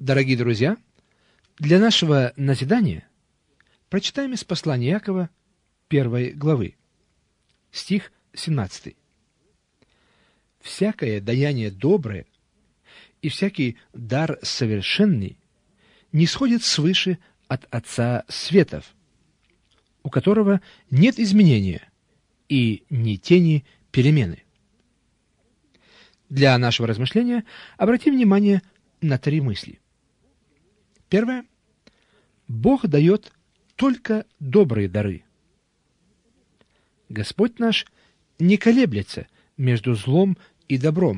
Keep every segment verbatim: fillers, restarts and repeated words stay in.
Дорогие друзья, для нашего назидания прочитаем из послания Иакова первой главы, стих семнадцатый. «Всякое даяние доброе и всякий дар совершенный нисходит свыше от Отца светов, у которого нет изменения и ни тени перемены». Для нашего размышления обратим внимание на три мысли. Первое. Бог дает только добрые дары. Господь наш не колеблется между злом и добром,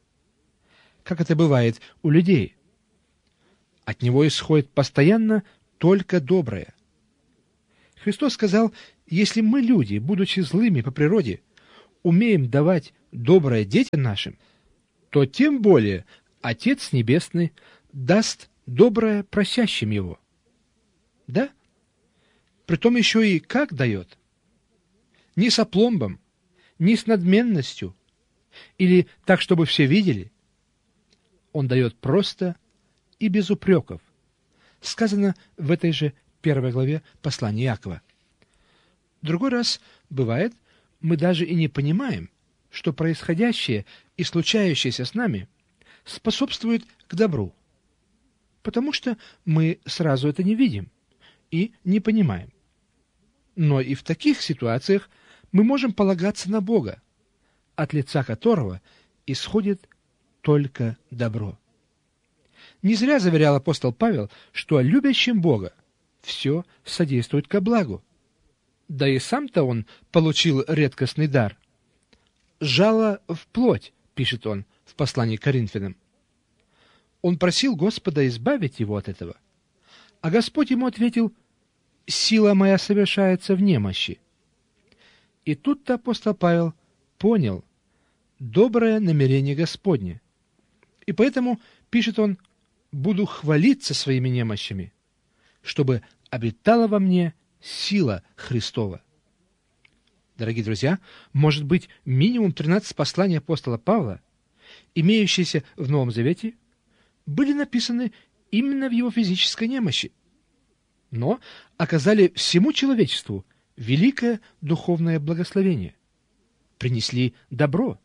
как это бывает у людей. От Него исходит постоянно только доброе. Христос сказал: если мы, люди, будучи злыми по природе, умеем давать доброе детям нашим, то тем более Отец Небесный даст доброе просящим Его. Да? Притом еще и как дает? Не с опломбом, не с надменностью, или так, чтобы все видели. Он дает просто и без упреков. Сказано в этой же первой главе послания Иакова. Другой раз бывает, мы даже и не понимаем, что происходящее и случающееся с нами способствует к добру, потому что мы сразу это не видим и не понимаем. Но и в таких ситуациях мы можем полагаться на Бога, от лица которого исходит только добро. Не зря заверял апостол Павел, что любящим Бога все содействует ко благу. Да и сам-то он получил редкостный дар. «Жало в плоть», пишет он в послании к Коринфянам. Он просил Господа избавить его от этого, а Господь ему ответил: «Сила моя совершается в немощи». И тут-то апостол Павел понял доброе намерение Господне, и поэтому, пишет он, «буду хвалиться своими немощами, чтобы обитала во мне сила Христова». Дорогие друзья, может быть, минимум тринадцать посланий апостола Павла, имеющиеся в Новом Завете, были написаны именно в его физической немощи, но оказали всему человечеству великое духовное благословение, принесли добро.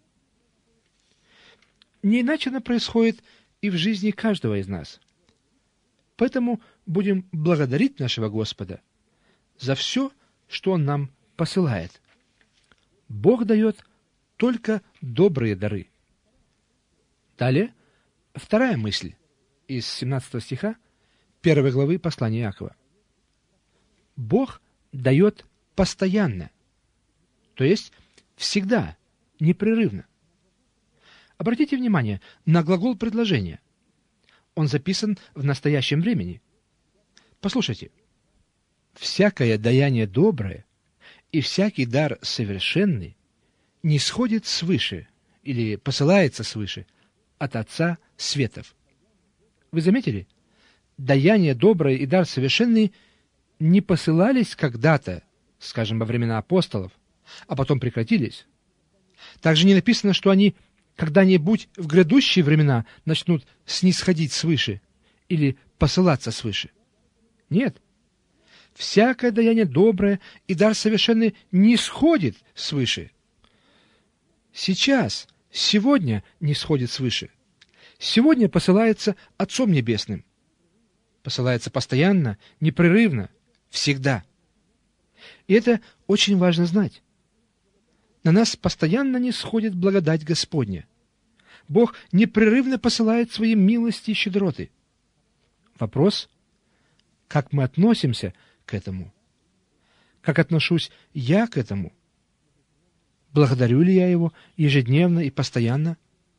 Не иначе оно происходит и в жизни каждого из нас. Поэтому будем благодарить нашего Господа за все, что Он нам посылает. Бог дает только добрые дары. Далее, вторая мысль из семнадцатого стиха первой главы послания Иакова. Бог дает постоянно, то есть всегда, непрерывно. Обратите внимание на глагол предложения. Он записан в настоящем времени. Послушайте. «Всякое даяние доброе и всякий дар совершенный нисходит свыше или посылается свыше от Отца светов». Вы заметили? Даяние доброе и дар совершенный не посылались когда-то, скажем, во времена апостолов, а потом прекратились. Также не написано, что они когда-нибудь в грядущие времена начнут снисходить свыше или посылаться свыше. Нет. Всякое даяние доброе и дар совершенный не сходит свыше. Сейчас, сегодня не сходит свыше. Сегодня посылается Отцом Небесным. Посылается постоянно, непрерывно, всегда. И это очень важно знать. На нас постоянно не сходит благодать Господня. Бог непрерывно посылает свои милости и щедроты. Вопрос, как мы относимся к этому? Как отношусь я к этому? Благодарю ли я Его ежедневно и постоянно?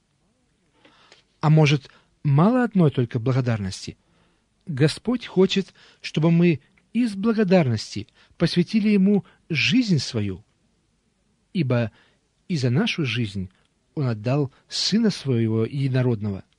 А может, мало одной только благодарности? Господь хочет, чтобы мы из благодарности посвятили Ему жизнь свою, ибо и за нашу жизнь Он отдал Сына Своего Единородного,